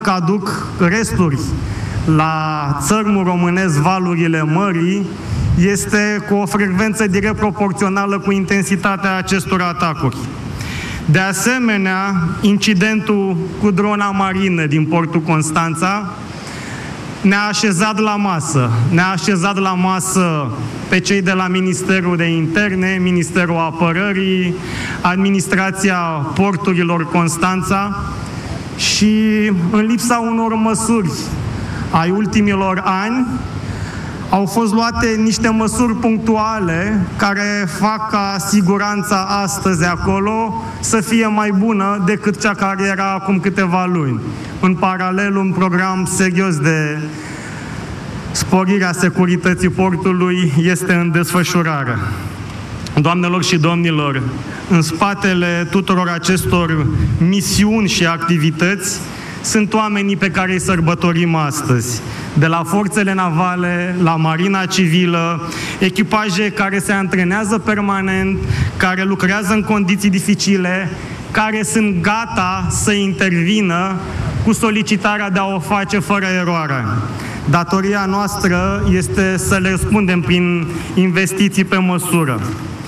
că aduc resturi la țărmul românesc, valurile mării, este cu o frecvență direct proporțională cu intensitatea acestor atacuri. De asemenea, incidentul cu drona marină din portul Constanța ne-a așezat la masă. Ne-a așezat la masă pe cei de la Ministerul de Interne, Ministerul Apărării, Administrația Porturilor Constanța și în lipsa unor măsuri ai ultimilor ani, au fost luate niște măsuri punctuale care fac ca siguranța astăzi acolo să fie mai bună decât cea care era acum câteva luni. În paralel, un program serios de sporire a securității portului este în desfășurare. Doamnelor și domnilor, în spatele tuturor acestor misiuni și activități sunt oamenii pe care îi sărbătorim astăzi. De la forțele navale, la Marina Civilă, echipaje care se antrenează permanent, care lucrează în condiții dificile, care sunt gata să intervină cu solicitarea de a o face fără eroare. Datoria noastră este să le răspundem prin investiții pe măsură.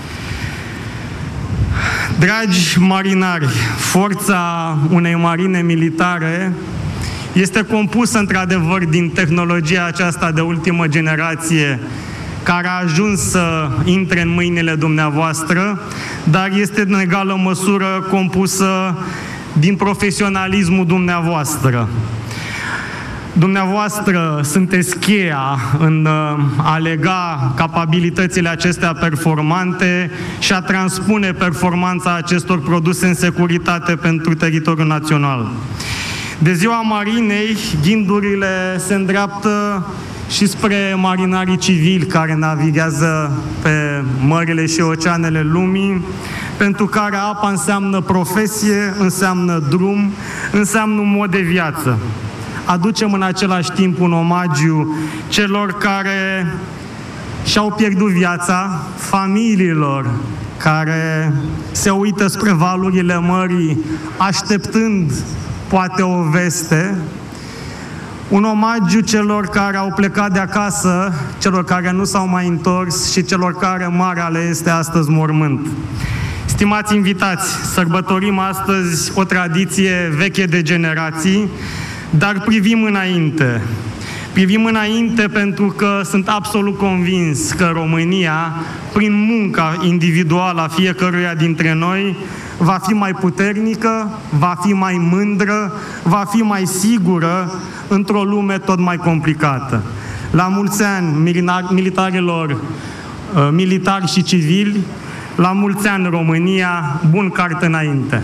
Dragi marinari, forța unei marine militare este compusă într-adevăr din tehnologia aceasta de ultimă generație care a ajuns să intre în mâinile dumneavoastră, dar este în egală măsură compusă din profesionalismul dumneavoastră. Dumneavoastră sunteți cheia în a lega capabilitățile acestea performante și a transpune performanța acestor produse în securitate pentru teritoriul național. De ziua Marinei, ghindurile se îndreaptă și spre marinarii civili care navighează pe mările și oceanele lumii, pentru care apa înseamnă profesie, înseamnă drum, înseamnă un mod de viață. Aducem în același timp un omagiu celor care și-au pierdut viața, familiilor care se uită spre valurile mării, așteptând poate o veste, un omagiu celor care au plecat de acasă, celor care nu s-au mai întors și celor care marea le este astăzi mormânt. Stimați invitați, sărbătorim astăzi o tradiție veche de generații, dar privim înainte. Privim înainte pentru că sunt absolut convins că România, prin munca individuală a fiecăruia dintre noi, va fi mai puternică, va fi mai mândră, va fi mai sigură într-o lume tot mai complicată. La mulți ani militarilor, militari și civili, la mulți ani România, bun carte înainte!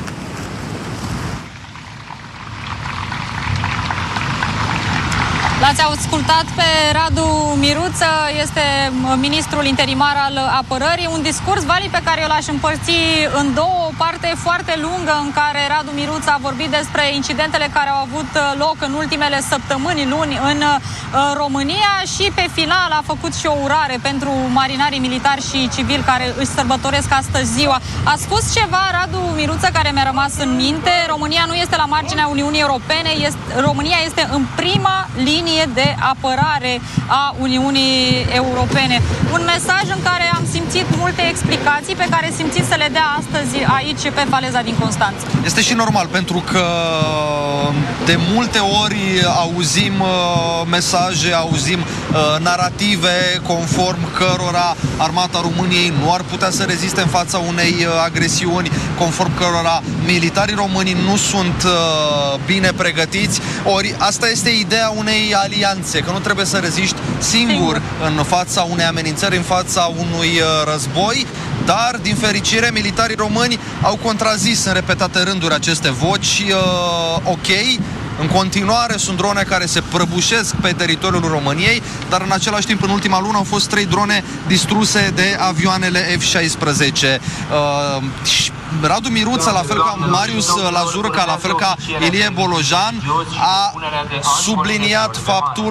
L-ați ascultat pe Radu Miruță, este ministrul interimar al apărării, un discurs valid pe care l-aș împărți în două, o parte foarte lungă în care Radu Miruță a vorbit despre incidentele care au avut loc în ultimele săptămâni, luni în România și pe final a făcut și o urare pentru marinarii militari și civili care își sărbătoresc astăzi ziua. A spus ceva Radu Miruță care mi-a rămas în minte: România nu este la marginea Uniunii Europene, România este în prima linie de apărare a Uniunii Europene. Un mesaj în care am simțit multe explicații pe care simțiți să le dea astăzi aici pe faleza din Constanța. Este și normal, pentru că de multe ori auzim mesaje, auzim narative conform cărora armata României nu ar putea să reziste în fața unei agresiuni, conform cărora militarii români nu sunt bine pregătiți. Ori asta este ideea unei alianțe, că nu trebuie să reziști singur în fața unei amenințări, în fața unui război, dar, din fericire, militarii români au contrazis în repetate rânduri aceste voci. Ok, în continuare sunt drone care se prăbușesc pe teritoriul României, dar în același timp, în ultima lună, au fost 3 drone distruse de avioanele F-16. Radu Miruță, la fel ca Marius Lazurca, la fel ca Ilie Bolojan, a subliniat faptul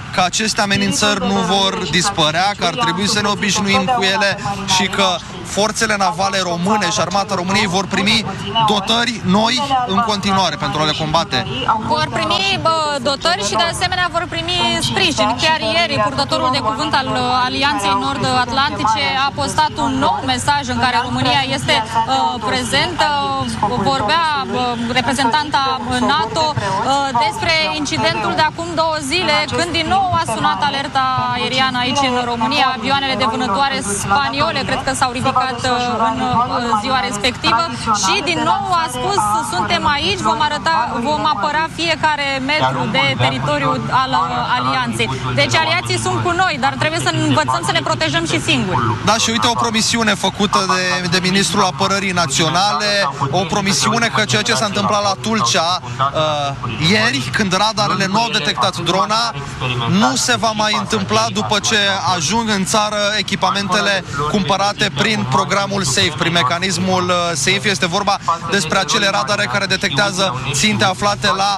că aceste amenințări nu vor dispărea, că ar trebui să ne obișnuim cu ele și că forțele navale române și armata României vor primi dotări noi în continuare pentru a le combate. Vor primi dotări și de asemenea vor primi sprijin. Chiar ieri, purtătorul de cuvânt al Alianței Nord-Atlantice a postat un nou mesaj în care România este prezentă. Vorbea reprezentanta NATO despre incidentul de acum 2 zile, când din nou a sunat alerta aeriană aici în România. Avioanele de vânătoare spaniole cred că s-au ridicat în ziua respectivă și din nou a spus: suntem aici, vom apăra fiecare metru de teritoriu al alianței. Deci aliații sunt cu noi, dar trebuie să învățăm să ne protejăm și singuri. Da, și uite o promisiune făcută de Ministrul Apărării Naționale, o promisiune că ceea ce s-a întâmplat la Tulcea ieri, când radarele nu au detectat drona, nu se va mai întâmpla după ce ajung în țară echipamentele cumpărate prin programul SAFE, prin mecanismul SAFE. Este vorba despre acele radare care detectează ținte aflate la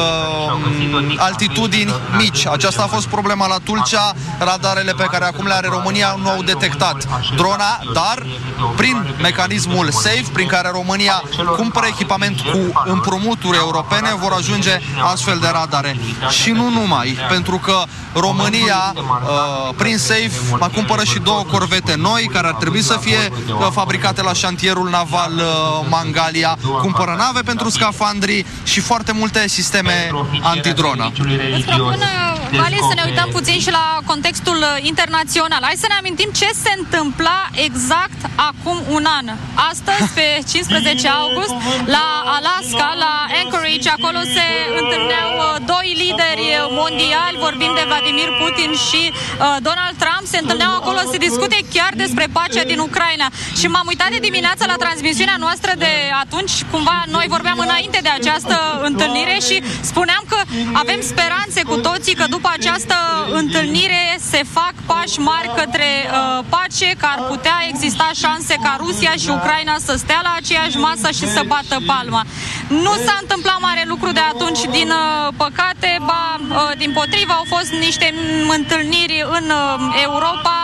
altitudini mici. Aceasta a fost problema la Tulcea. Radarele pe care acum le are România nu au detectat drona, dar prin mecanismul SAFE, prin care România cumpără echipament cu împrumuturi europene, vor ajunge astfel de radare. Și nu numai, pentru că România prin SAFE mai cumpără și 2 corvete noi care ar trebui să fie fabricate la șantierul naval Mangalia, cumpără nave pentru scafandri și foarte multe sisteme antidronă. Îți propun, Vali, să ne uităm puțin și la contextul internațional. Hai să ne amintim ce se întâmpla exact acum un an. Astăzi, pe 15 august, la Alaska, la Anchorage, acolo se întâlneau 2 lideri mondiali, vorbim de Vladimir Putin și Donald Trump, se întâlneau acolo să discute chiar despre pacea din Ucraina. Și m-am uitat de dimineață la transmisiunea noastră de atunci, cumva noi vorbeam înainte de această întâlnire și spuneam că avem speranțe cu toții că după această întâlnire se fac pași mari către pace, că ar putea exista șanse ca Rusia și Ucraina să stea la aceeași masă și să bată palma. Nu s-a întâmplat mare lucru de atunci, din păcate, din potrivă au fost niște întâlniri în Europa.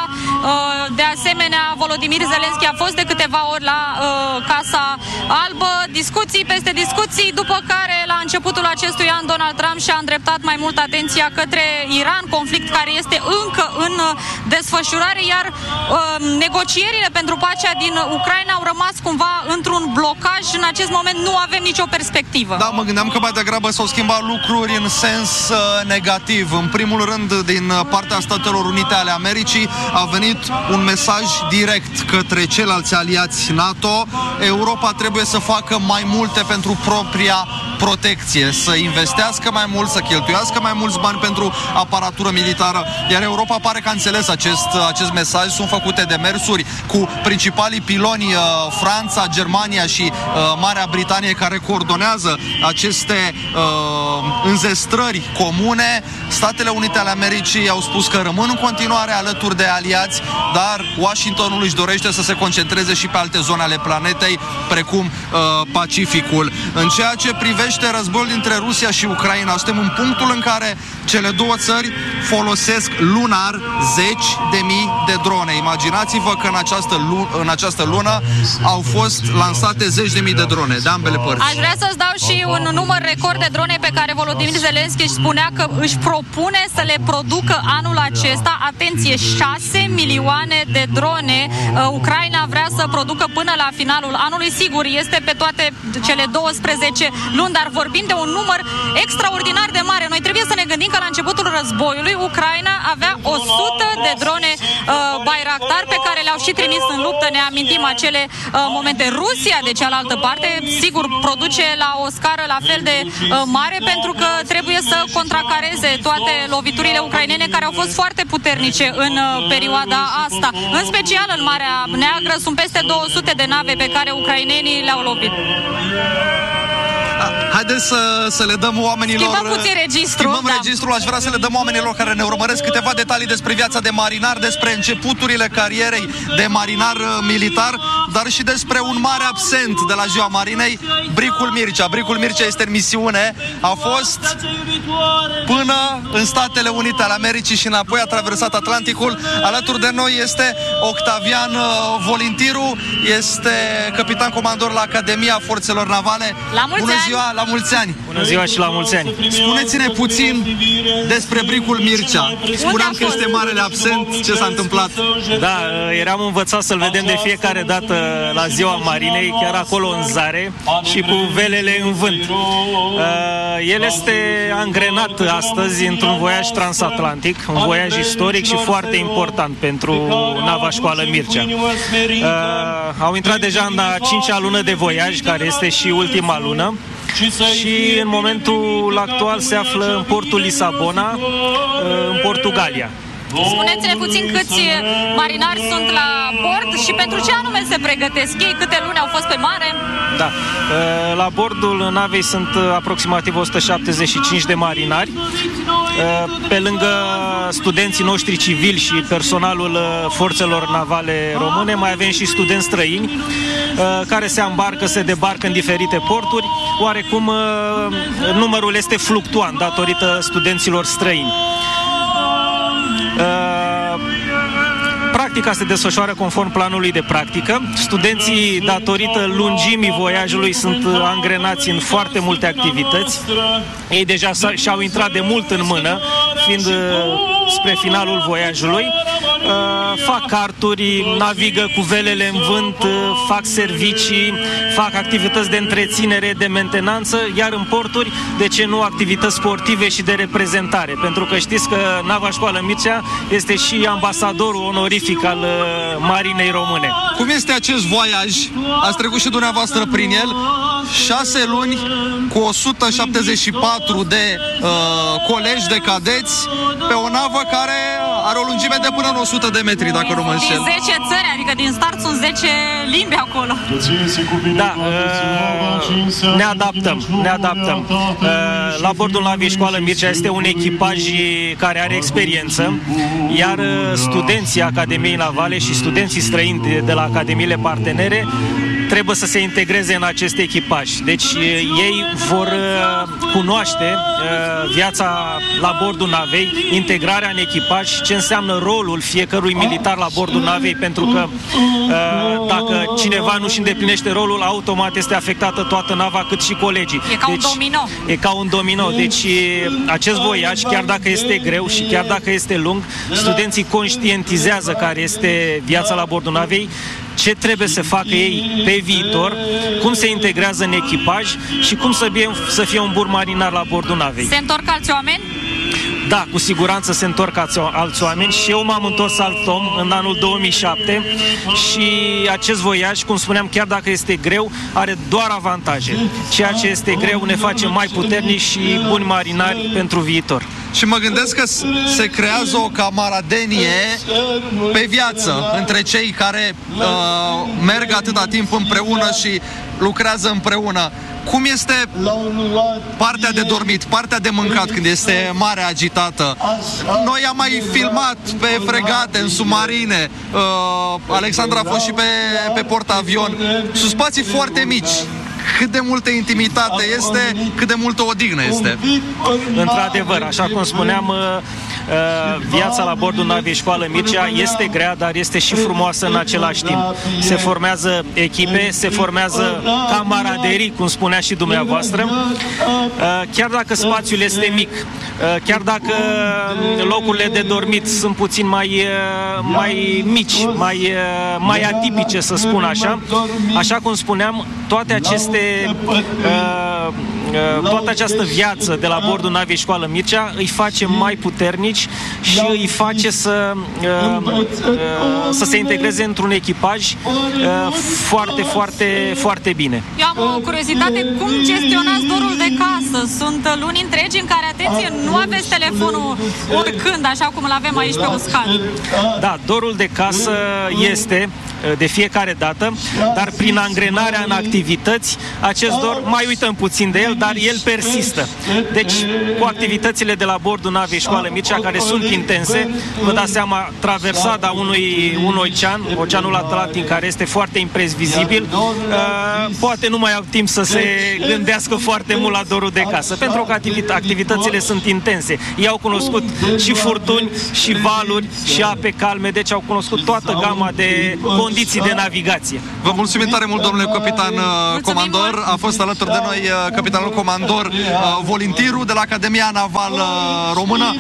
De asemenea, Volodymyr Zelensky a fost de câteva ori la Casa Albă, discuții peste discuții, după care la începutul acestui an Donald Trump și-a îndreptat mai mult atenția către Iran, conflict care este încă în desfășurare, iar negocierile pentru pacea din Ucraina au rămas cumva într-un blocaj. În acest moment nu avem nicio perspectivă. Da, mă gândeam că mai degrabă s-au schimbat lucruri în sens negativ. În primul rând, din partea Statelor Unite ale Americii a venit un mesaj direct către ceilalți aliați NATO. Europa trebuie să facă mai multe pentru propria protecție, să investească mai mult, să cheltuiască mai mulți bani pentru aparatură militară, iar Europa pare că a înțeles acest mesaj. Sunt făcute demersuri cu principalii piloni, Franța, Germania și Marea Britanie, care coordonează aceste înzestrări comune. Statele Unite ale Americii au spus că rămân în continuare alături de aliați, dar Washingtonul își dorește să se concentreze și pe alte zone ale planetei, precum Pacificul. În ceea ce privește războiul dintre Rusia și Ucraina, suntem în punctul în care cele 2 țări folosesc lunar 10.000 de drone. Imaginați-vă că în această lună au fost lansate 10.000 de drone de ambele părți. Aș vrea să-ți dau și un număr record de drone pe care Volodymyr Zelensky își spunea că își propune să le producă anul acesta. Atenție, 6 milioane de drone Ucraina vrea să producă până la finalul anului. Sigur, este pe toate cele 12 luni, dar vorbim de un număr extraordinar de mare. Noi trebuie să ne gândim că la începutul războiului Ucraina avea 100 de drone Bayraktar pe care le-au și trimis în luptă. Ne amintim acele momente. Rusia, de cealaltă parte, sigur, produce la o scară la fel de mare, pentru că trebuie să contracareze toate loviturile ucrainene care au fost foarte puternice în perioada asta. În special în Marea Neagră sunt peste 200 de nave pe care ucrainenii le-au lovit. Haideți să le dăm oamenilor... Schimbăm puțin registrul. Schimbăm registrul, aș vrea să le dăm oamenilor care ne urmăresc câteva detalii despre viața de marinar, despre începuturile carierei de marinar militar, dar și despre un mare absent de la Ziua Marinei, Bricul Mircea. Bricul Mircea este în misiune, a fost până în Statele Unite ale Americii și înapoi a traversat Atlanticul. Alături de noi este Octavian Volintiru, este capitan comandor la Academia Forțelor Navale. La mulți Bună ani! ziua, la mulți ani! Bună ziua și la mulți ani! Spuneți-ne puțin despre Bricul Mircea. Spuneam că este marele absent, ce s-a întâmplat? Da, eram învățat să-l vedem de fiecare dată la Ziua Marinei, chiar acolo în zare și cu velele în vânt. El este angrenat astăzi într-un voiaj transatlantic, un voiaj istoric și foarte important pentru nava școală Mircea. Au intrat deja în a 5-a lună de voiaj, care este și ultima lună, și în momentul actual se află în portul Lisabona, în Portugalia. Spuneți-ne puțin câți marinari sunt la bord și pentru ce anume se pregătesc ei, câte luni au fost pe mare? Da, la bordul navei sunt aproximativ 175 de marinari. Pe lângă studenții noștri civili și personalul forțelor navale române, mai avem și studenți străini care se îmbarcă, se debarcă în diferite porturi. Oarecum numărul este fluctuant datorită studenților străini. Practica se desfășoară conform planului de practică. Studenții, datorită lungimii voiajului, sunt angrenați în foarte multe activități. Ei deja și-au intrat de mult în mână, fiind spre finalul voiajului. Fac carturi, navigă cu velele în vânt, fac servicii, fac activități de întreținere, de mentenanță, iar în porturi, de ce nu, activități sportive și de reprezentare, pentru că știți că nava școală Mircea este și ambasadorul onorific al Marinei Române. Cum este acest voiaj? Ați trecut și dumneavoastră prin el. 6 luni cu 174 de colegi, de cadeți, pe o navă care are o lungime de până în 100 de metri, dacă nu mă înșel. Din 10 țări, adică din start sunt 10 limbi acolo. Da, ne adaptăm. La bordul navei școală Mircea este un echipaj care are experiență, iar studenții Academiei Navale și studenții străini de la academiile partenere trebuie să se integreze în acest echipaj. Deci ei vor cunoaște viața la bordul navei, integrarea în echipaj și ce înseamnă rolul fiecărui militar la bordul navei, pentru că dacă cineva nu-și îndeplinește rolul, automat este afectată toată nava, cât și colegii. E ca un domino. E ca un domino. Deci acest voiaj, chiar dacă este greu și chiar dacă este lung, studenții conștientizează care este viața la bordul navei, ce trebuie să facă ei pe viitor, cum se integrează în echipaj și cum să fie un bun marinar la bordul navei. Se întorc alți oameni? Da, cu siguranță se întorc alți oameni și eu m-am întors alt om în anul 2007 și acest voiaj, cum spuneam, chiar dacă este greu, are doar avantaje. Ceea ce este greu ne face mai puternici și buni marinari pentru viitor. Și mă gândesc că se creează o camaradenie pe viață între cei care merg atâta timp împreună și lucrează împreună. Cum este partea de dormit, partea de mâncat când este marea agitată? Noi am mai filmat pe fregate, în submarine. Alexandra a fost și pe portavion. Sunt spații foarte mici. Cât de multă intimitate este, cât de multă odihnă este. Într-adevăr, așa cum spuneam, viața la bordul navei școală Mircea este grea, dar este și frumoasă în același timp. Se formează echipe, se formează camaraderii, cum spunea și dumneavoastră. Chiar dacă spațiul este mic, chiar dacă locurile de dormit sunt puțin mai mici, mai atipice, să spun așa cum spuneam, toată această viață de la bordul navei școală Mircea îi face mai puternici și îi face să se integreze într-un echipaj foarte, foarte, foarte bine. Eu am o curiozitate, cum gestionați dorul de casă? Sunt luni întregi în care, atenție, nu aveți telefonul oricând, așa cum îl avem aici pe uscat. Da, dorul de casă este de fiecare dată, dar prin angrenarea în activități, acest dor mai uităm puțin de el, dar el persistă. Deci, cu activitățile de la bordul navei Școală Mircea, care sunt intense, vă dați seama, traversada un oceanul Atlantic, care este foarte imprevizibil, poate nu mai au timp să se gândească foarte mult la dorul de casă, pentru că activitățile sunt intense. Ei au cunoscut și furtuni, și valuri, și ape calme, deci au cunoscut toată gama de condiții de navigație. Vă mulțumim tare mult, domnule capitan comandor. A fost alături de noi capitanul comandor Volintiru de la Academia Navală Română.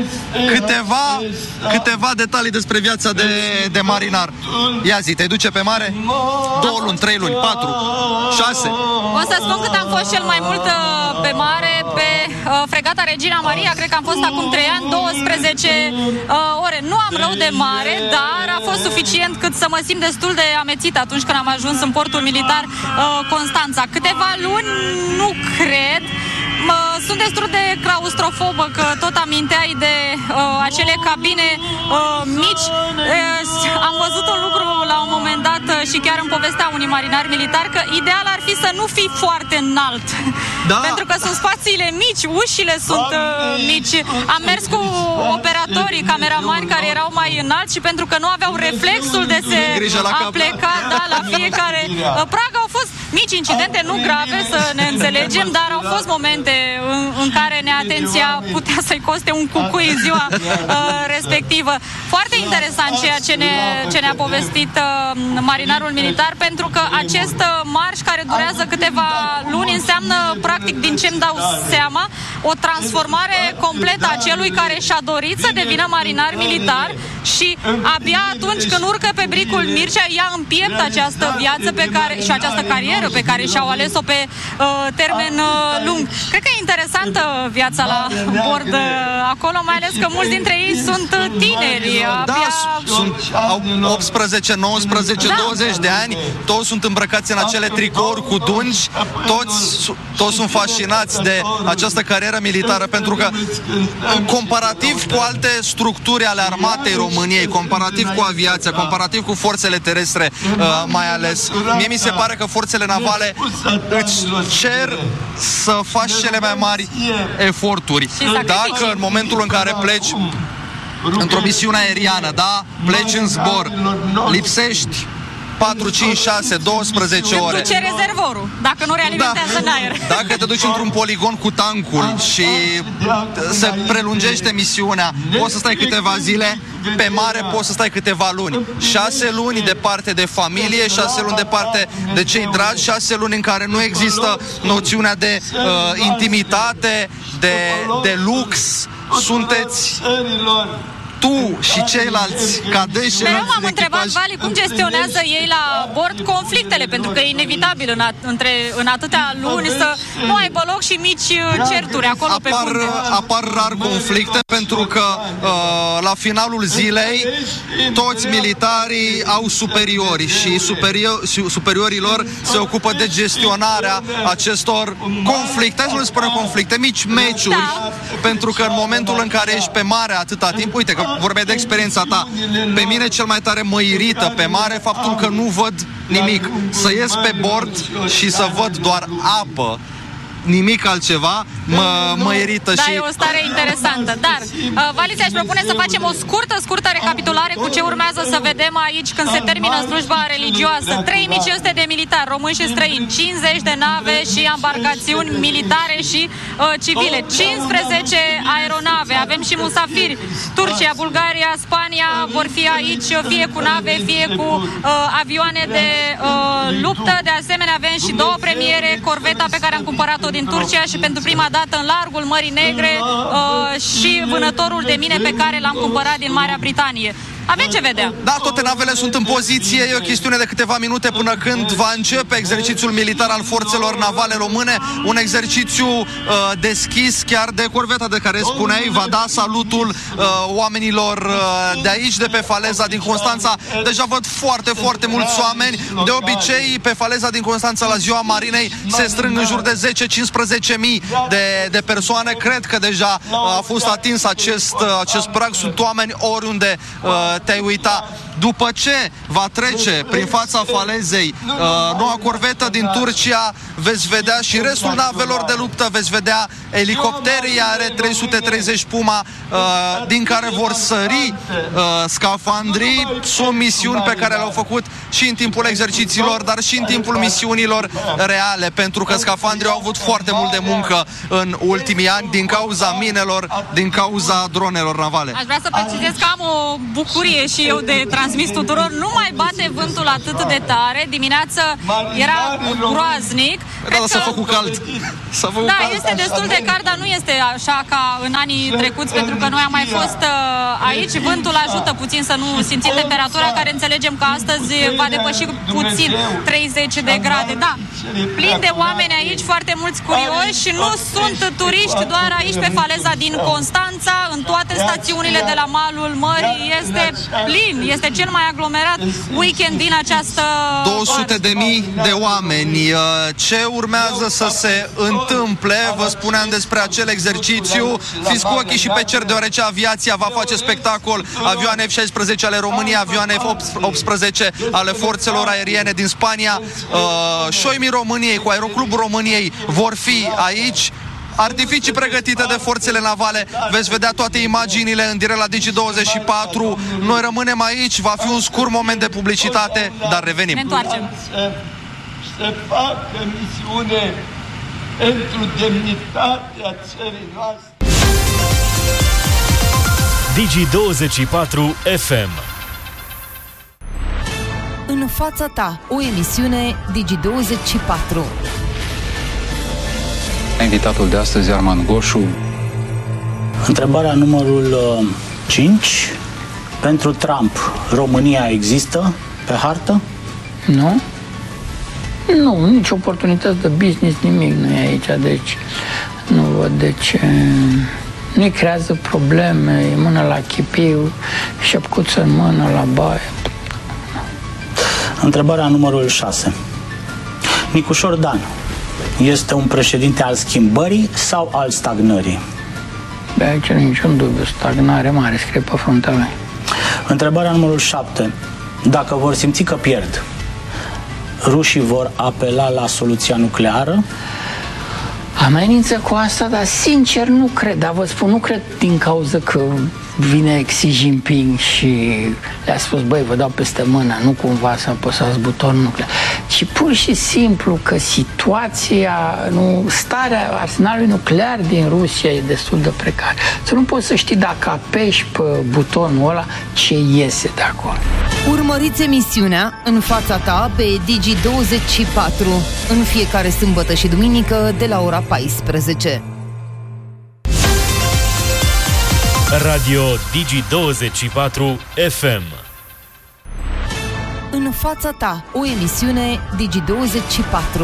Câteva detalii despre viața de marinar. Ia zi, te duce pe mare? 2 luni, 3 luni, 4, 6? O să spun cât am fost cel mai mult pe mare, pe fregata Regina Maria, cred că am fost acum 3 ani, 12 ore. Nu am rău de mare, dar a fost suficient cât să mă simt destul de amețit atunci când am ajuns în portul militar Constanța. Câteva luni, nu cred. Sunt destul de claustrofobă, că tot aminteai de acele cabine mici. Am văzut un lucru la un moment dat și chiar îmi povestea unii marinari militari că ideal ar fi să nu fii foarte înalt. Da. Pentru că sunt spațiile mici, ușile sunt mici. Am mers cu operatorii, cameramani care erau mai înalți și pentru că nu aveau reflexul de se apleca la fiecare pragă, au fost mici incidente, nu grave, să ne înțelegem, dar au fost momente în care neatenția putea să-i coste un cucui în ziua respectivă. Foarte interesant ceea ce ne-a povestit marinarul militar, pentru că acest marș care durează câteva luni înseamnă, practic, din ce-mi dau seama, o transformare completă a celui care și-a dorit să devină marinar militar și abia atunci când urcă pe bricul Mircea ia în piept această viață și această carieră pe care și-au ales-o pe termen lung. Cred că e interesantă viața la bord acolo, mai ales că mulți dintre ei sunt tineri. Au 18, 19, 20 de ani, toți sunt îmbrăcați în acele tricouri cu dungi, toți sunt fascinați de această carieră militară, pentru că comparativ cu alte structuri ale armatei României, comparativ cu aviația, comparativ cu forțele terestre mai ales, mie mi se pare că forțele navale îți cer să faci cele mai mari eforturi. Dacă în momentul în care pleci într-o misiune aeriană, da, pleci în zbor, lipsești 4, 5, 6, 12 ore. Când duce rezervorul, dacă nu realimentează în aer. Dacă te duci într-un poligon cu tancul și se prelungește misiunea, poți să stai câteva zile, pe mare poți să stai câteva luni. 6 luni departe de familie, 6 luni departe de cei dragi, 6 luni în care nu există noțiunea de intimitate, de lux. Sunteți tu și ceilalți cadeși. Mereu m-am întrebat, Vali, cum gestionează ei la bord conflictele, pentru că e inevitabil în atâtea luni să nu aibă loc și mici certuri acolo pe punte. Apar rar conflicte, pentru că la finalul zilei toți militarii au superiori și superiorii lor se ocupă de gestionarea acestor conflicte, să nu spunem conflicte, mici meciuri, pentru că în momentul în care ești pe mare atâta timp, uite că vorbeai de experiența ta, pe mine cel mai tare mă irită pe mare faptul că nu văd nimic. Să ies pe bord și să văd doar apă, nimic altceva, mă irită. Da, e o stare interesantă. Dar, Vali, ți-aș propune să facem o scurtă recapitulare cu ce urmează să vedem aici când se termină slujba religioasă. 3500 de militari, români și străini, 50 de nave și embarcațiuni militare și civile, 15 aeronave, avem și musafiri. Turcia, Bulgaria, Spania vor fi aici, fie cu nave, fie cu avioane de luptă. De asemenea, avem și 2 premiere, corveta pe care am cumpărat-o din Turcia și pentru prima dată în largul Mării Negre și vânătorul de mine pe care l-am cumpărat din Marea Britanie. Avem ce vedea. Da, toate navele sunt în poziție, e o chestiune de câteva minute până când va începe exercițiul militar al forțelor navale române, un exercițiu deschis chiar de corveta de care spuneai, va da salutul oamenilor de aici, de pe faleza din Constanța. Deja văd foarte mulți oameni, de obicei pe faleza din Constanța la ziua Marinei se strâng în jur de 10-15 mii de persoane, cred că deja a fost atins acest prag, sunt oameni oriunde te-ai uita. După ce va trece prin fața falezei noua corvetă din Turcia, veți vedea și restul navelor de luptă, veți vedea elicoptere AR-330 Puma din care vor sări scafandrii. Sunt misiuni pe care le-au făcut și în timpul exercițiilor, dar și în timpul misiunilor reale, pentru că scafandrii au avut foarte mult de muncă în ultimii ani din cauza minelor, din cauza dronelor navale. Aș vrea să precizez că am o bucurie și eu de transmis tuturor. Nu mai bate vântul atât de tare. Dimineața era groaznic. Da, s-a făcut cald. Da, este destul de cald, dar nu este așa ca în anii trecuți, pentru că noi am mai fost aici. Vântul ajută puțin să nu simțim temperatura, care înțelegem că astăzi va depăși puțin 30 de grade. Da, plin de oameni aici, foarte mulți curioși. Nu sunt turiști doar aici pe faleza din Constanța. În toate stațiunile de la malul mării este plin. Este cel mai aglomerat weekend din această 200.000 de oameni. Ce urmează să se întâmple? Vă spuneam despre acel exercițiu. Fiți cu ochii și pe cer, deoarece aviația va face spectacol. Avioane F-16 ale României, avioane F-18 ale forțelor aeriene din Spania. Șoimii României cu Aeroclubul României vor fi aici. Artificii pregătite de forțele navale. Veți vedea toate imaginile în direct la Digi24. Noi rămânem aici, va fi un scurt moment de publicitate, dar revenim. Ne întoarcem. Să facă misiune pentru demnitatea țării noastre. Digi24 FM. În fața ta, o emisiune Digi24. Invitatul de astăzi, Armand Goșu. Întrebarea numărul 5. Pentru Trump, România există pe hartă? Nu. Nu, nici oportunități de business, nimic nu e aici, deci nu văd de ce. Nu-i creează probleme, e mână la chipiu, șepcuță în mână la baie. Întrebarea numărul 6. Nicușor Dan este un președinte al schimbării sau al stagnării? De aici nu niciun dubiu, stagnare mare, scrie pe fruntea lui. Întrebarea numărul 7. Dacă vor simți că pierd, rușii vor apela la soluția nucleară? Amenință cu asta, dar sincer nu cred, dar vă spun, nu cred din cauza că vine Xi Jinping și le-a spus, băi, vă dau peste mână, nu cumva să apăsați butonul nuclear, ci pur și simplu că situația, starea arsenalului nuclear din Rusia e destul de precară. Să nu poți să știi dacă apeși pe butonul ăla ce iese de acolo. Urmăriți emisiunea În fața ta pe Digi24 în fiecare sâmbătă și duminică de la ora 14. Radio Digi24 FM. În fața ta, o emisiune Digi24.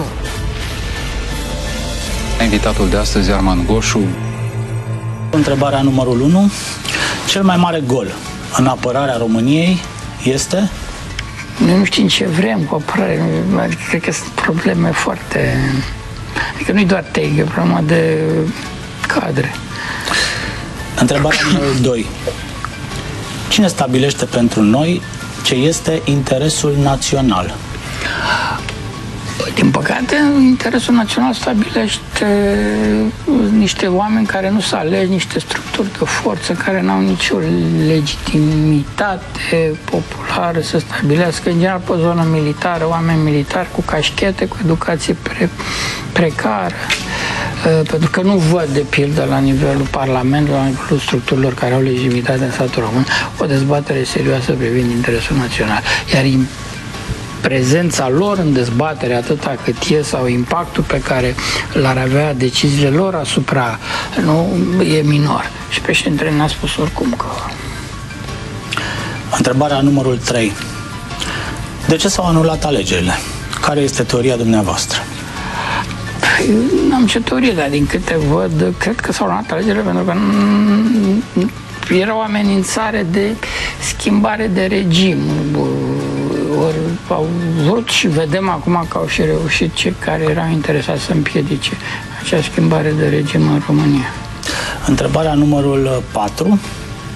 Invitatul de astăzi, Armand Goșu. Întrebarea numărul 1. Cel mai mare gol în apărarea României este? Noi nu știm ce vrem cu apărare. Cred că sunt probleme foarte... Adică nu-i doar tehnică, e problema de cadre. Întrebarea numărul 2. Cine stabilește pentru noi ce este interesul național? Din păcate, interesul național stabilește niște oameni care nu s-au ales, niște structuri de forță care n-au nicio legitimitate populară să stabilească, în general, pe zonă militară, oameni militari cu cașchete, cu educație precară. Pentru că nu văd, de pildă, la nivelul Parlamentului, la nivelul structurilor care au legitimitate în statul român, o dezbatere serioasă privind interesul național. Iar prezența lor în dezbatere, atâta cât e, sau impactul pe care l-ar avea deciziile lor asupra, e minor. Și președintele ne-a spus oricum că... Întrebarea numărul 3. De ce s-au anulat alegerile? Care este teoria dumneavoastră? N-am ce teorie, dar din câte văd, cred că s-au luat alegerile pentru că era o amenințare de schimbare de regim. Ori au vrut și vedem acum că au și reușit cei care erau interesați să împiedice acea schimbare de regim în România. Întrebarea numărul 4.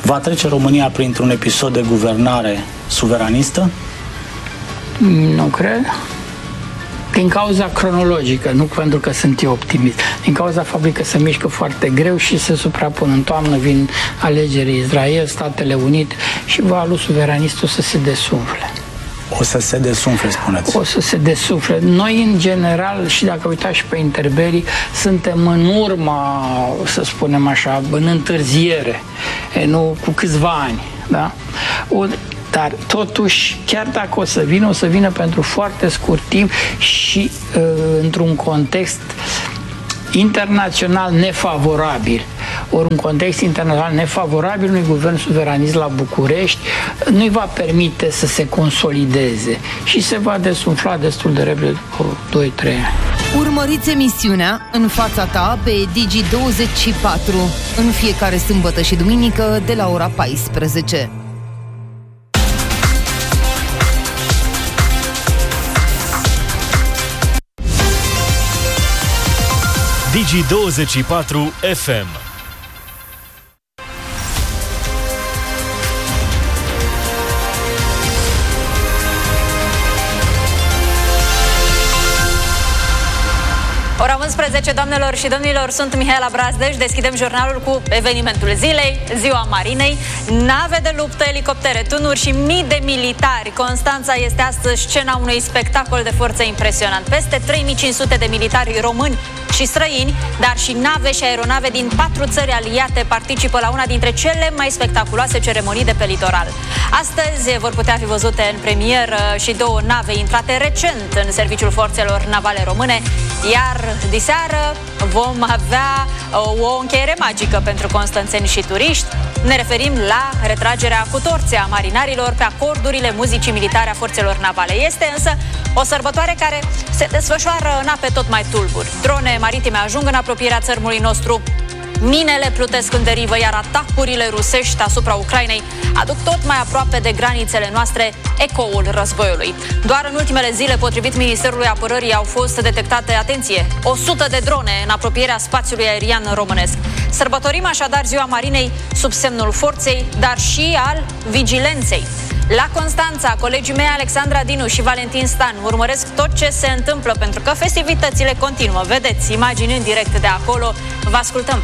Va trece România printr-un episod de guvernare suveranistă? Nu cred. Din cauza cronologică, nu pentru că sunt eu optimist. Din cauza faptului că se mișcă foarte greu și se suprapun. În toamnă vin alegeri Israel, Statele Unite și valul suveranistul să se desumfle. O să se desumfle, spuneți? O să se desumfle. Noi, în general, și dacă uitați și pe interberii, suntem în urma, să spunem așa, în întârziere, nu cu câțiva ani. Da? Dar totuși, chiar dacă o să vină pentru foarte scurt timp și într-un context internațional nefavorabil. Ori un context internațional nefavorabil unui guvern suveranist la București nu-i va permite să se consolideze și se va desumfla destul de repede după 2-3 ani. Urmăriți emisiunea În fața ta pe Digi24 în fiecare sâmbătă și duminică de la ora 14. Digi24 FM. Ora 11, doamnelor și domnilor, sunt Mihaela Brazdej. Deschidem jurnalul cu evenimentul zilei, Ziua Marinei, nave de luptă, elicoptere, tunuri și mii de militari. Constanța este astăzi scena unui spectacol de forță impresionant. Peste 3500 de militari români și străini, dar și nave și aeronave din 4 țări aliate participă la una dintre cele mai spectaculoase ceremonii de pe litoral. Astăzi vor putea fi văzute în premieră și 2 nave intrate recent în serviciul forțelor navale române, iar diseară vom avea o încheiere magică pentru constanțeni și turiști. Ne referim la retragerea cu torțe a marinarilor pe acordurile muzicii militare a forțelor navale. Este însă o sărbătoare care se desfășoară în ape tot mai tulburi. Drone maritime ajung în apropierea țărmului nostru, minele plutesc în derivă, iar atacurile rusești asupra Ucrainei aduc tot mai aproape de granițele noastre ecoul războiului. Doar în ultimele zile, potrivit Ministerului Apărării, au fost detectate, atenție, 100 de drone în apropierea spațiului aerian românesc. Sărbătorim așadar Ziua Marinei sub semnul forței, dar și al vigilenței. La Constanța, colegii mei Alexandra Dinu și Valentin Stan urmăresc tot ce se întâmplă, pentru că festivitățile continuă. Vedeți imagini în direct de acolo. Vă ascultăm!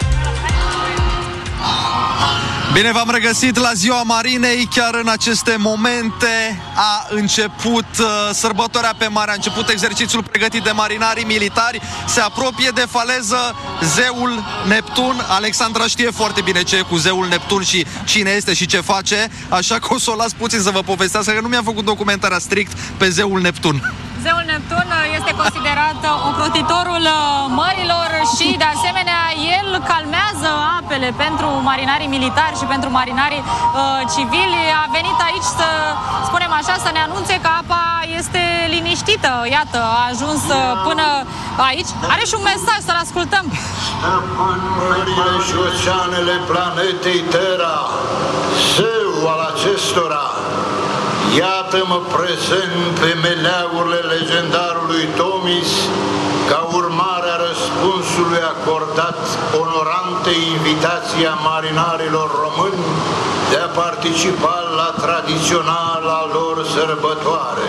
Bine v-am regăsit la Ziua Marinei. Chiar în aceste momente a început sărbătoarea pe mare, a început exercițiul pregătit de marinarii militari. Se apropie de faleză zeul Neptun. Alexandra știe foarte bine ce e cu zeul Neptun și cine este și ce face, așa că o să o las puțin să vă povestească, că nu mi-am făcut documentarea strict pe zeul Neptun. Zeul Neptun este considerat ocrotitorul mărilor și, de asemenea, el calmează apele pentru marinarii militari și pentru marinarii civili. A venit aici, să spunem așa, să ne anunțe că apa este liniștită. Iată, a ajuns până aici. Are și un mesaj, să-l ascultăm. Stăpân mările și oceanele planetei Terra, zeu al acestora, iată-mă prezent pe meleagurile legendarului Tomis, ca urmare a răspunsului acordat onorante invitația marinarilor români de a participa la tradiționala lor sărbătoare.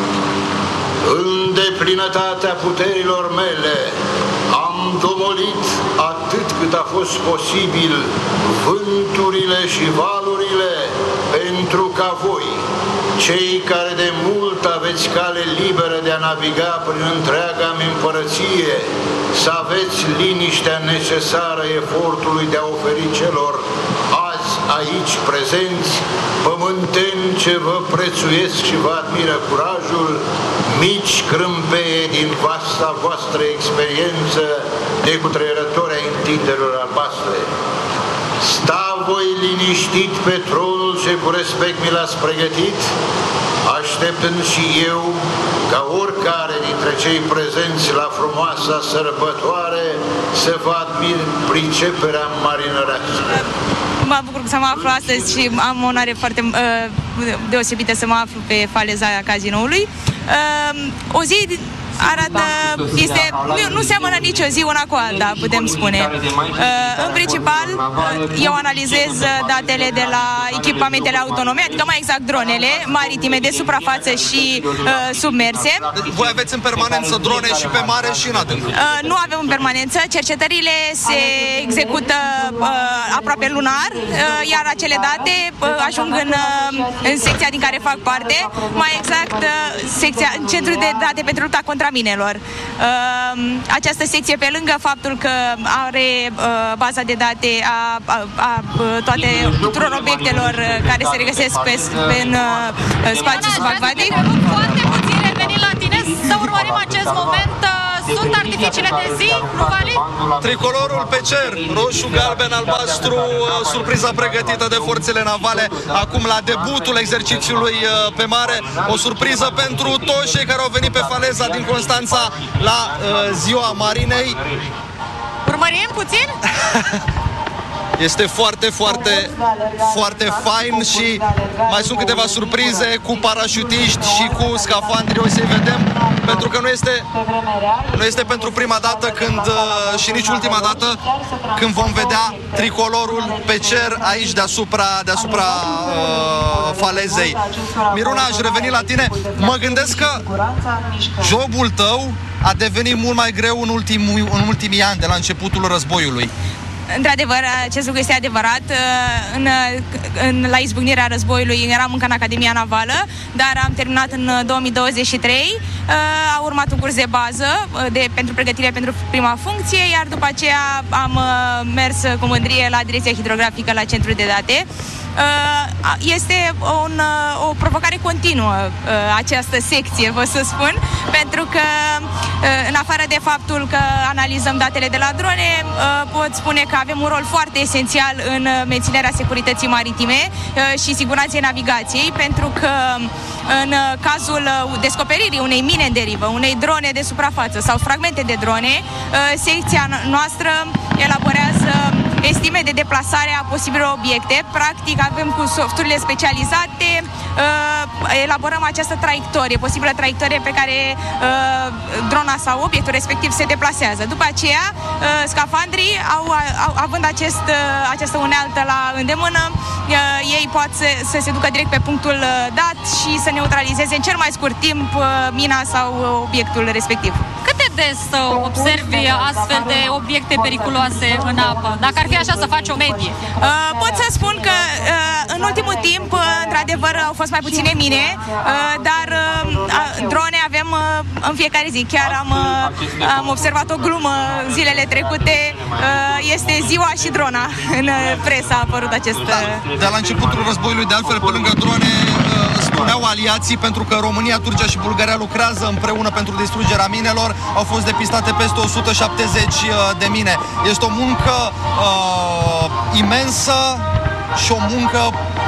În deplinătatea puterilor mele am domolit atât cât a fost posibil vânturile și valurile, pentru ca voi, cei care de mult aveți cale liberă de a naviga prin întreaga-mi împărăție, să aveți liniștea necesară efortului de a oferi celor azi aici prezenți, pământeni ce vă prețuiesc și vă admiră curajul, mici crâmpeie din vasta voastră experiență de cutreierători a întinderilor albastre. Sta voi liniștit pe tronul ce cu respect mi l-ați pregătit, așteptând și eu, ca oricare dintre cei prezenți la frumoasa sărbătoare, să vă admir priceperea marinărească. Mă bucur să mă aflu astăzi și am o onoare foarte deosebită să mă aflu pe faleza Cazinoului. O zi nu seamănă nicio zi una cu alta, putem spune. În principal, eu analizez datele de la echipamentele autonome, adică mai exact dronele maritime de suprafață și submerse. Voi aveți în permanență drone și pe mare și în adânc? Nu avem în permanență, cercetările se execută aproape lunar, iar acele date ajung în secția din care fac parte, mai exact Centrul de Date pentru lupta contra minelor. Această secție, pe lângă faptul că are baza de date a tuturor obiectelor care se regăsesc în spațiul subacvatic. Foarte puțin revenind la tine să urmărim acest moment. Sunt artificiile de zi, nu valid? Tricolorul pe cer, roșu, galben, albastru, surpriza pregătită de forțele navale acum la debutul exercițiului pe mare, o surpriză pentru toți cei care au venit pe faleza din Constanța la ziua marinei. Urmărim puțin? Este foarte, foarte, foarte fain și mai sunt câteva surprize cu parașutiști și cu scafandri, o să-i vedem, pentru că nu este pentru prima dată și nici ultima dată când vom vedea tricolorul pe cer aici deasupra falezei. Miruna, aș reveni la tine. Mă gândesc că jobul tău a devenit mult mai greu în ultimii ani, de la începutul războiului. Într-adevăr, acest lucru este adevărat. La izbucnirea războiului eram încă în Academia Navală, dar am terminat în 2023. A urmat un curs de bază pentru pregătire pentru prima funcție, iar după aceea am mers cu mândrie la Direcția Hidrografică la Centrul de Date. Este o provocare continuă această secție, vă să spun, pentru că în afară de faptul că analizăm datele de la drone, pot spune că avem un rol foarte esențial în menținerea securității maritime și siguranței navigației, pentru că în cazul descoperirii unei mine în derivă, unei drone de suprafață sau fragmente de drone, secția noastră elaborează estime de deplasare a posibilor obiecte. Practic avem cu softurile specializate, elaborăm această traiectorie, posibilă traiectorie pe care drona sau obiectul respectiv se deplasează. După aceea, scafandrii, având această unealtă la îndemână, ei pot să se ducă direct pe punctul dat și să neutralizeze în cel mai scurt timp mina sau obiectul respectiv. Cât de des observi astfel de obiecte periculoase în apă? Dacă ar fi așa să faci o medie. Pot să spun că în ultimul timp, într-adevăr, au fost mai puține mine, dar drone avem în fiecare zi. Chiar am observat o glumă zilele trecute. Este ziua și drona. În presă a apărut acest... De la începutul războiului, de altfel, pe lângă drone, spuneau aliații, pentru că România, Turcia și Bulgaria lucrează împreună pentru distrugerea minelor. Au fost depistate peste 170 de mine. Este o muncă imensă și o muncă...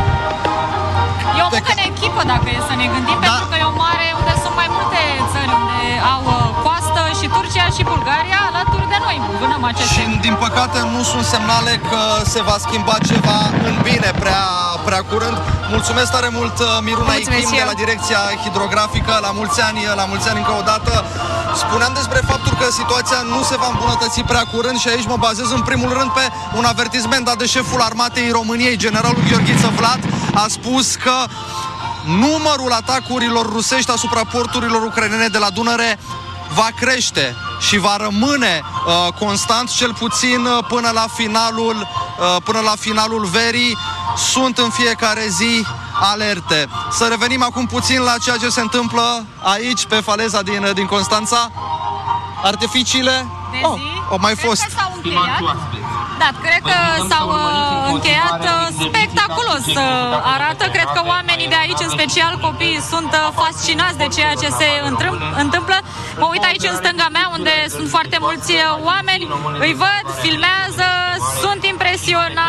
E o muncă în echipă, dacă e să ne gândim, pentru că e o mare unde sunt mai multe țări unde au coastă, și Turcia și Bulgaria alături de noi. Vânăm aceste. Și din păcate nu sunt semnale că se va schimba ceva în bine prea curând. Mulțumesc tare mult, Miruna Ichim, de la Direcția Hidrografică. La mulți ani încă o dată. Spuneam despre faptul că situația nu se va îmbunătăți prea curând și aici mă bazez în primul rând pe un avertisment dat de șeful Armatei României, generalul Gheorghiță Vlad. A spus că numărul atacurilor rusești asupra porturilor ucrainene de la Dunăre va crește și va rămâne constant, cel puțin până la finalul verii. Sunt în fiecare zi alerte. Să revenim acum puțin la ceea ce se întâmplă aici, pe faleza din Constanța. Artificiile au mai fost. Da, cred că s-au încheiat spectaculos. Arată, cred că oamenii de aici, în special copiii, sunt fascinați de ceea ce se întâmplă. Mă uit aici în stânga mea, unde sunt foarte mulți oameni, îi văd, filmează, sunt impresionați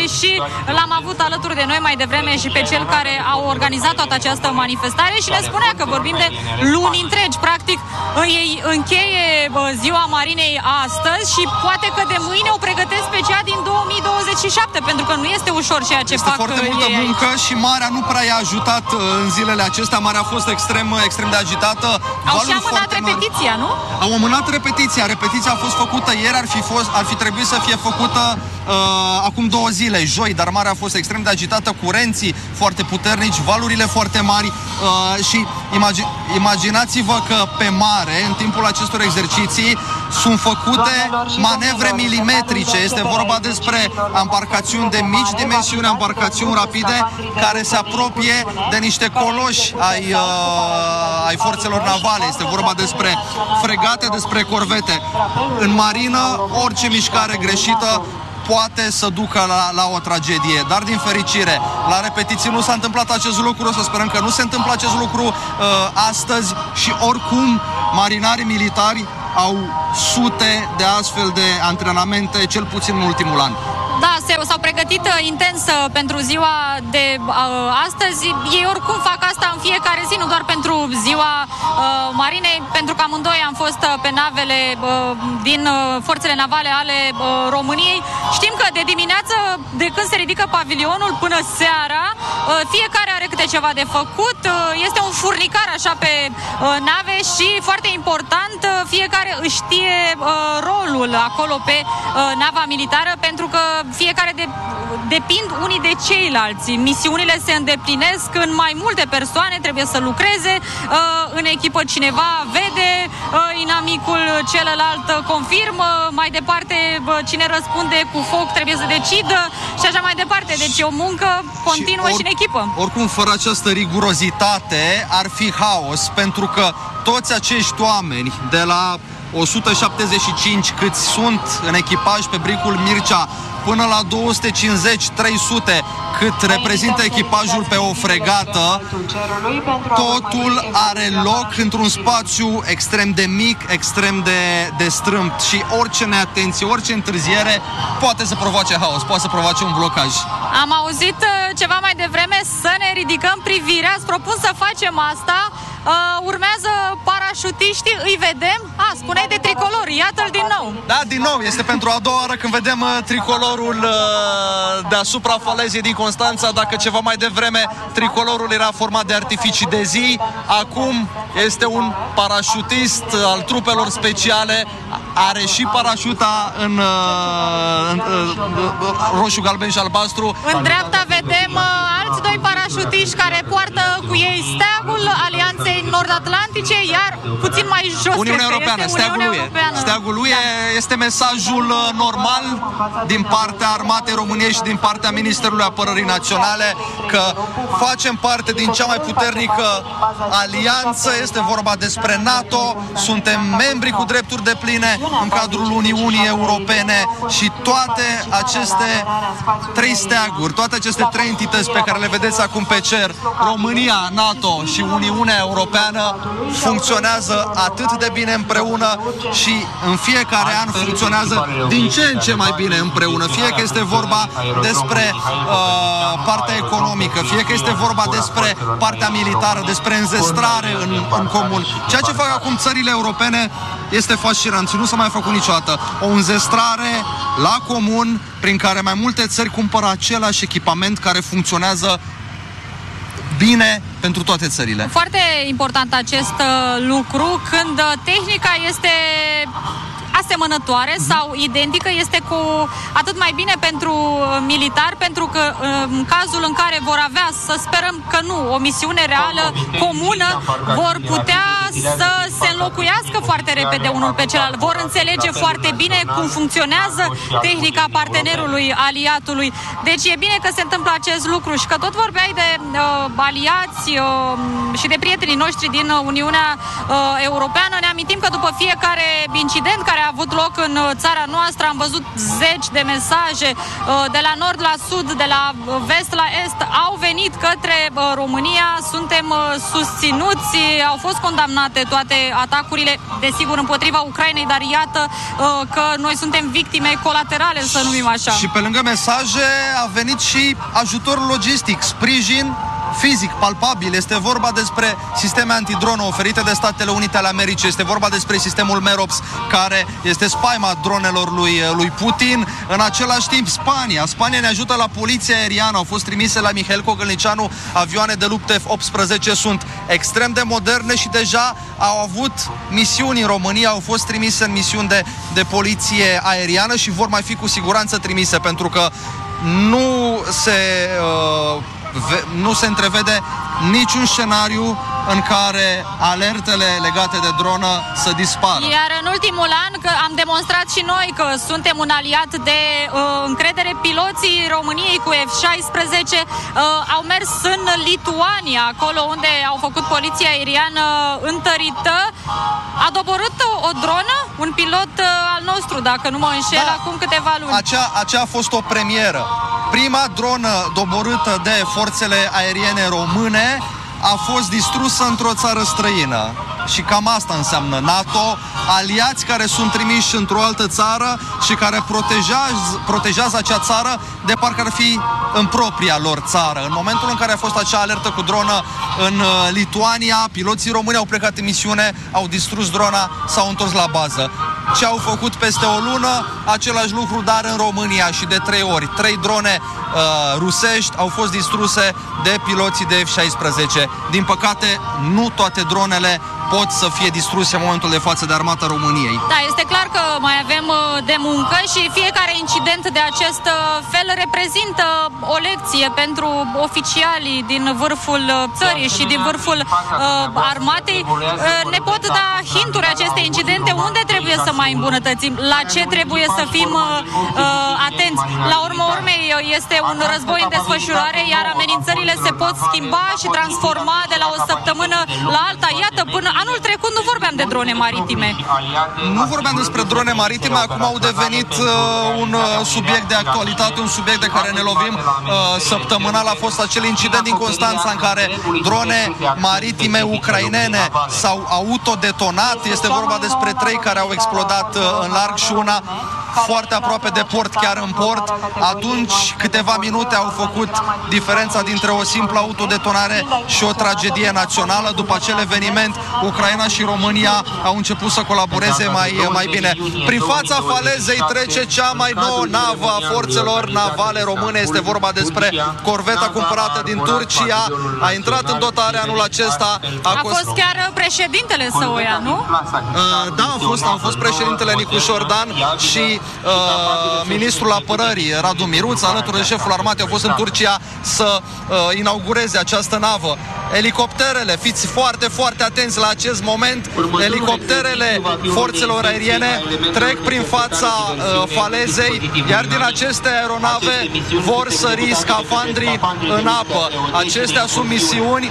și l-am avut alături de noi mai devreme și pe cel care a organizat toată această manifestare și ne spunea că vorbim de luni întregi. Practic, ei încheie ziua Marinei astăzi și poate că de mâine o pregătesc pe cea din 2027, pentru că nu este ușor ceea ce fac. Este foarte multă muncă și marea nu prea i-a ajutat în zilele acestea. Marea a fost extrem de agitată. Au și amânat repetiția, nu? Au amânat repetiția. Repetiția a fost făcută ieri, ar fi trebuit să fie făcută acum 2 zile, joi, dar marea a fost extrem de agitată, curenții foarte puternici, valurile foarte mari și imaginați-vă că pe mare, în timpul acestor exerciții, sunt făcute manevre milimetrice. Este vorba despre embarcațiuni de mici dimensiuni, embarcațiuni rapide, care se apropie de niște coloși ai forțelor navale. Este vorba despre fregate, despre corvete. În marină, orice mișcare greșită poate să ducă la o tragedie, dar din fericire la repetiții nu s-a întâmplat acest lucru, să sperăm că nu se întâmplă acest lucru astăzi și oricum marinarii militari au sute de astfel de antrenamente, cel puțin în ultimul an. Da, s-au pregătit intens pentru ziua de astăzi. Ei oricum fac asta în fiecare zi, nu doar pentru ziua Marinei, pentru că amândoi am fost pe navele din forțele navale ale României. Știm că de dimineață, de când se ridică pavilionul până seara, fiecare are câte ceva de făcut. Este un furnicar așa pe nave și, foarte important, fiecare își știe rolul acolo pe nava militară, pentru că fiecare depind unii de ceilalți. Misiunile se îndeplinesc în mai multe persoane, trebuie să lucreze în echipă, cineva vede, inamicul celălalt confirmă, mai departe cine răspunde cu foc trebuie să decidă și așa mai departe. Deci e o muncă continuă și în echipă. Oricum, fără această rigurozitate ar fi haos, pentru că toți acești oameni, de la 175 câți sunt în echipaj pe bricul Mircea, până la 250-300 cât reprezintă echipajul pe o fregată, totul are loc într-un spațiu extrem de mic, extrem de strâmt și orice neatenție, orice întârziere poate să provoace haos, poate să provoace un blocaj. Am auzit ceva mai devreme să ne ridicăm privirea, îți propun să facem asta. Urmează parașutiștii, îi vedem. Spuneai de tricolor, iată-l din nou. Da, din nou, este pentru a doua oară când vedem tricolorul deasupra falezei din Constanța. Dacă ceva mai devreme tricolorul era format de artificii de zi, acum este un parașutist al trupelor speciale. Are și parașuta în roșu, galben și albastru. În dreapta vedem alți 2 parașutiști care poartă cu ei steagul Alianței Nord-Atlantice, iar puțin mai jos Uniunea Europeană, steagul UE este mesajul normal din partea Armatei României și din partea Ministerului Apărării Naționale că facem parte din cea mai puternică alianță, este vorba despre NATO, suntem membri cu drepturi depline în cadrul Uniunii Europene și toate aceste 3 steaguri, toate aceste 3 entități pe care le vedeți acum pe cer, România, NATO și Uniunea Europeană, funcționează atât de bine împreună și în fiecare an funcționează din ce în ce mai bine împreună. Fie că este vorba despre partea economică, fie că este vorba despre partea militară, despre înzestrare în comun. Ceea ce fac acum țările europene este fascinant și nu s-a mai făcut niciodată. O înzestrare la comun prin care mai multe țări cumpără același echipament care funcționează bine pentru toate țările. Foarte important acest lucru când tehnica este asemănătoare sau identică, este cu atât mai bine pentru militari, pentru că în cazul în care vor avea, să sperăm că nu, o misiune reală comună, vor putea să se înlocuiască foarte repede unul pe celălalt, vor înțelege foarte bine cum funcționează tehnica partenerului, aliatului. Deci e bine că se întâmplă acest lucru și că tot vorbeai de aliați și de prietenii noștri din Uniunea Europeană. Ne amintim că după fiecare incident care a avut loc în țara noastră, am văzut zeci de mesaje de la nord la sud, de la vest la est, au venit către România, suntem susținuți, au fost condamnați condamnate toate atacurile, desigur, împotriva Ucrainei, dar iată că noi suntem victime colaterale, să numim așa. Și pe lângă mesaje a venit și ajutor logistic, sprijin fizic, palpabil. Este vorba despre sisteme antidronă oferite de Statele Unite ale Americii, este vorba despre sistemul Merops, care este spaima dronelor lui Putin. În același timp, Spania ne ajută la poliția aeriană. Au fost trimise la Mihail Cogălnicianu avioane de luptă F-18, sunt extrem de moderne și deja au avut misiuni în România, au fost trimise în misiuni de poliție aeriană și vor mai fi cu siguranță trimise, pentru că nu se întrevede niciun scenariu în care alertele legate de dronă să dispară. Iar în ultimul an că am demonstrat și noi că suntem un aliat de încredere. Piloții României cu F-16 au mers în Lituania, acolo unde au făcut poliția aeriană întărită. A doborât o dronă, un pilot al nostru, dacă nu mă înșel, acum câteva luni. Aceea a fost o premieră. Prima dronă doborâtă de forțele aeriene române a fost distrusă într-o țară străină. Și cam asta înseamnă NATO, aliați care sunt trimiși într-o altă țară și care protejează acea țară de parcă ar fi în propria lor țară. În momentul în care a fost acea alertă cu dronă în Lituania, piloții români au plecat în misiune, au distrus drona, s-au întors la bază. Ce au făcut peste o lună? Același lucru, dar în România și de 3 ori. 3 drone rusești au fost distruse de piloții de F-16. Din păcate, nu toate dronele pot să fie distruse în momentul de față de Armata României. Da, este clar că mai avem de muncă și fiecare incident de acest fel reprezintă o lecție pentru oficialii din vârful țării și din vârful armatei. Ne pot da hinturi aceste incidente, unde trebuie să mai îmbunătățim, la ce trebuie să fim atenți. La urma urmei este un război în desfășurare, iar amenințările se pot schimba și transforma de la o săptămână la alta. Iată, până anul trecut nu vorbeam de drone maritime. Nu vorbeam despre drone maritime, acum au devenit un subiect de actualitate, un subiect de care ne lovim săptămânal. A fost acel incident din Constanța în care drone maritime ucrainene s-au autodetonat. Este vorba despre 3 care au explodat în larg și una foarte aproape de port, chiar în port. Atunci, câteva minute au făcut diferența dintre o simplă autodetonare și o tragedie națională. După acel eveniment, Ucraina și România au început să colaboreze mai bine. Prin fața falezei trece cea mai nouă navă a forțelor navale române. Este vorba despre corveta cumpărată din Turcia. A intrat în dotare anul acesta. A fost chiar președintele să o ia, nu? Da, a fost președintele Nicușor Dan și ministrul apărării Radu Miruță, alături de șeful armatei, au fost în Turcia să inaugureze această navă. Elicopterele, fiți foarte, foarte atenți la acest moment, elicopterele forțelor aeriene trec prin fața falezei, iar din aceste aeronave vor sări scafandrii în apă. Acestea sunt misiuni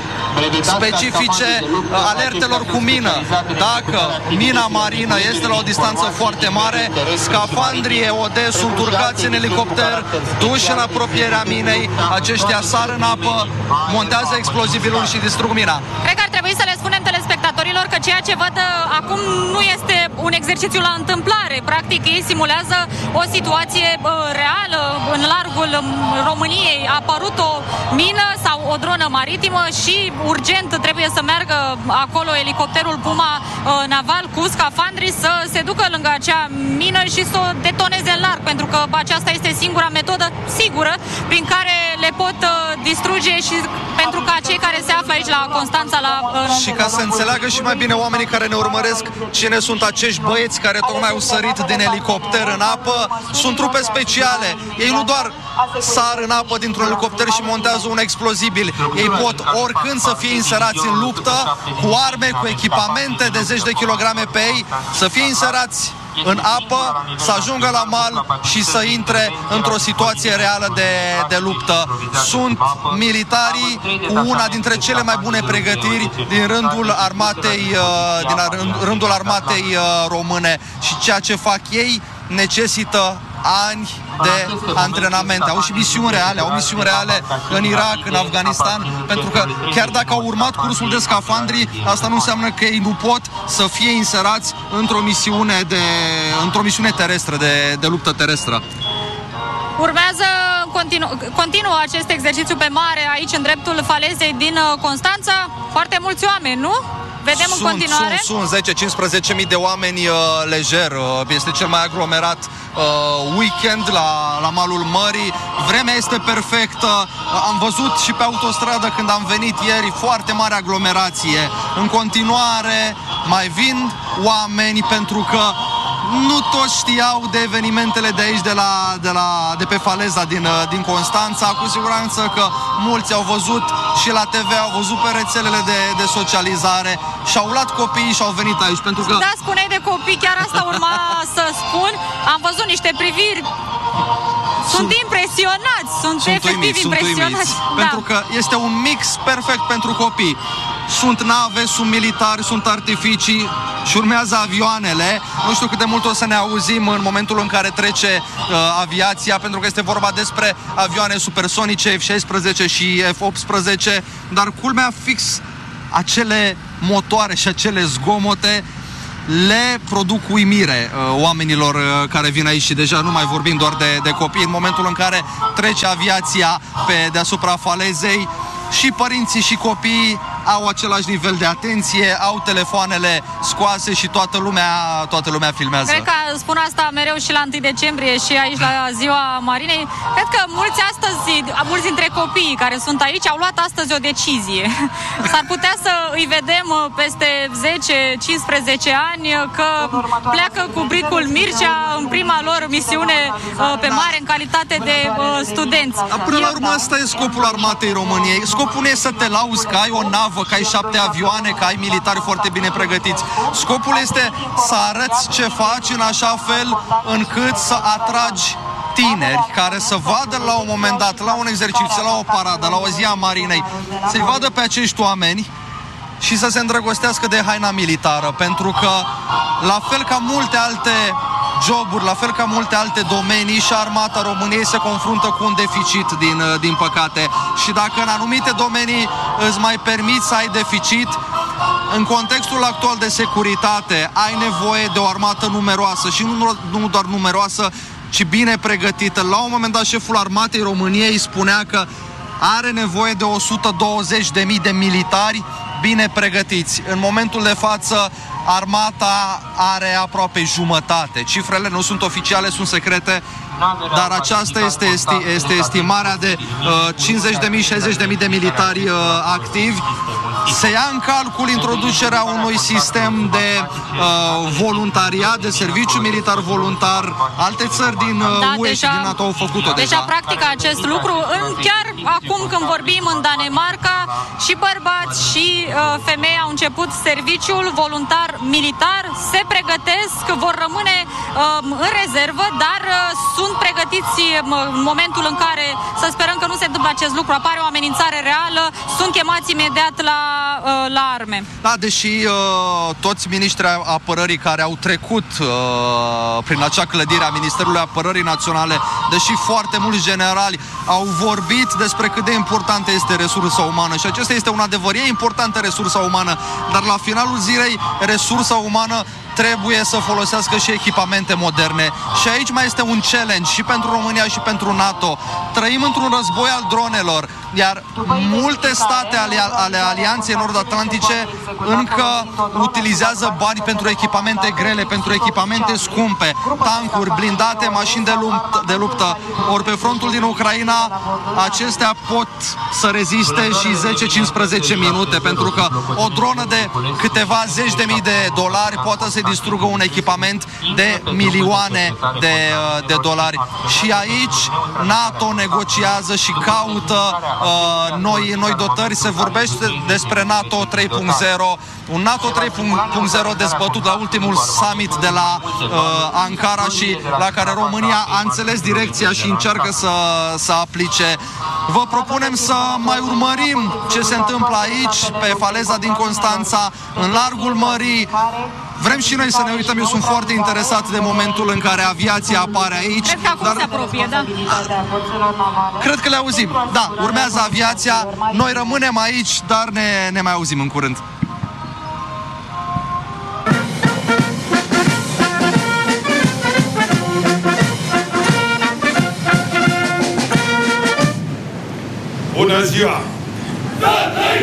specifice alertelor cu mină. Dacă mina marină este la o distanță foarte mare, scafandrii EOD sunt urcați în elicopter, duși în apropierea minei, aceștia sar în apă, montează explozibilul și distrug mina. Cred că ar trebui să le spunem telespectatorilor că ceea ce văd acum nu este un exercițiu la întâmplare. Practic, ei simulează o situație reală. În largul României a apărut o mină sau o dronă maritimă și urgent trebuie să meargă acolo elicopterul Puma naval cu scafandri să se ducă lângă acea mină și să o detoneze în larg, pentru că aceasta este singura metodă sigură prin care le pot distruge și pentru ca cei care se află aici la Constanța și ca să înțeleagă și mai bine oamenii care ne urmăresc cine sunt acești băieți care tocmai au sărit din elicopter în apă, sunt trupe speciale. Ei nu doar sar în apă dintr-un elicopter și montează un explozibil. Ei pot oricând să fie inserați în luptă cu arme, cu echipamente de 10 de kilograme pe ei, să fie inserați în apă, să ajungă la mal și să intre într-o situație reală de luptă. Sunt militarii cu una dintre cele mai bune pregătiri din rândul armatei române și ceea ce fac ei necesită ani de antrenamente, au și misiuni reale, au misiuni reale în Irak, în Afganistan, pentru că chiar dacă au urmat cursul de scafandri, asta nu înseamnă că ei nu pot să fie inserați într-o misiune terestră, de luptă terestră. Urmează, continuă acest exercițiu pe mare aici în dreptul falezei din Constanța. Foarte mulți oameni, nu? Vedem în continuare. Sunt 10-15.000 de oameni lejer. Este cel mai aglomerat weekend la malul mării. Vremea este perfectă. Am văzut și pe autostradă când am venit ieri foarte mare aglomerație. În continuare mai vin oameni pentru că nu toți știau de evenimentele de aici, de pe faleza din Constanța. Cu siguranță că mulți au văzut și la TV, au văzut pe rețelele de socializare și au luat copiii și au venit aici. Pentru că... Da, spuneai de copii, chiar asta urma să spun. Am văzut niște priviri. Sunt impresionați, sunt efectiv impresionați. Da. Pentru că este un mix perfect pentru copii. Sunt nave, sunt militari, sunt artificii și urmează avioanele. Nu știu cât de mult o să ne auzim în momentul în care trece aviația, pentru că este vorba despre avioane supersonice F-16 și F-18, dar culmea fix acele motoare și acele zgomote le produc uimire oamenilor care vin aici și deja nu mai vorbim doar de copii. În momentul în care trece aviația pe deasupra falezei, și părinții și copiii au același nivel de atenție, au telefoanele scoase și toată lumea filmează. Cred că spun asta mereu și la 1 decembrie și aici la Ziua Marinei. Cred că mulți dintre copiii care sunt aici au luat astăzi o decizie. S-ar putea să îi vedem peste 10-15 ani că pleacă cu Bricul Mircea în prima lor misiune pe mare în calitate de studenți. Până la urmă asta e scopul Armatei României. Scopul nu e să te lauzi că ai o navă, că ai 7 avioane, că ai militari foarte bine pregătiți. Scopul este să arăți ce faci în așa fel încât să atragi tineri care să vadă la un moment dat, la un exercițiu, la o paradă, la o zi a marinei, să-i vadă pe acești oameni și să se îndrăgostească de haina militară, pentru că la fel ca multe alte joburi, la fel ca multe alte domenii, și Armata României se confruntă cu un deficit, din păcate. Și dacă în anumite domenii îți mai permiți să ai deficit, în contextul actual de securitate ai nevoie de o armată numeroasă și nu doar numeroasă, ci bine pregătită. La un moment dat șeful Armatei României spunea că are nevoie de 120.000 de militari bine pregătiți. În momentul de față armata are aproape jumătate. Cifrele nu sunt oficiale, sunt secrete, dar aceasta este estimarea de 50.000-60.000 de militari activi. Se ia în calcul introducerea unui sistem de voluntariat, de serviciu militar voluntar. Alte țări din UE și din NATO au făcut-o deja. Practică acest lucru. Chiar acum când vorbim în Danemarca, și bărbați și femei au început serviciul voluntar militar, se pregătesc, vor rămâne în rezervă, dar sunt pregătiți în momentul în care, să sperăm că nu se întâmplă acest lucru, apare o amenințare reală, sunt chemați imediat la arme. Da, deși toți miniștrii apărării care au trecut prin acea clădire a Ministerului Apărării Naționale, deși foarte mulți generali au vorbit despre cât de importantă este resursa umană, și acesta este un adevăr, e importantă resursa umană, dar la finalul zilei resursa umană trebuie să folosească și echipamente moderne. Și aici mai este un challenge și pentru România și pentru NATO. Trăim într-un război al dronelor, iar multe state ale Alianței Nord-Atlantice încă utilizează bani pentru echipamente grele, pentru echipamente scumpe, tancuri, blindate, mașini de luptă. Ori pe frontul din Ucraina acestea pot să reziste și 10-15 minute, pentru că o dronă de câteva zeci de mii de dolari poate să distrugă un echipament de milioane de dolari. Și aici NATO negociază și caută noi dotări. Se vorbește despre NATO 3.0, un NATO 3.0 dezbătut la ultimul summit de la Ankara și la care România a înțeles direcția și încearcă să aplice. Vă propunem să mai urmărim ce se întâmplă aici, pe faleza din Constanța, în largul mării. vrem și noi să ne uităm. Eu sunt foarte interesat de momentul în care aviația apare aici. Cred că acum se apropie, da? Cred că le auzim. Da, urmează aviația. Noi rămânem aici, dar ne mai auzim în curând. Bună ziua!